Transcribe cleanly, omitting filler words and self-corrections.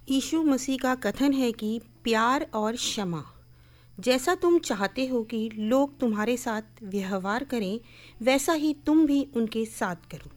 यीशु मसीह का कथन है कि प्यार और क्षमा, जैसा तुम चाहते हो कि लोग तुम्हारे साथ व्यवहार करें, वैसा ही तुम भी उनके साथ करो।